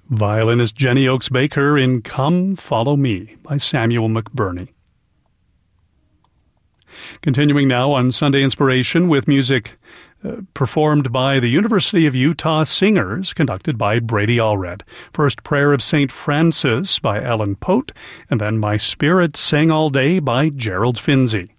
Violinist Jenny Oakes Baker in Come Follow Me by Samuel McBurney. Continuing now on Sunday Inspiration with music performed by the University of Utah Singers, conducted by Brady Allred. First, Prayer of St. Francis by Alan Pote, and then My Spirit Sang All Day by Gerald Finzi.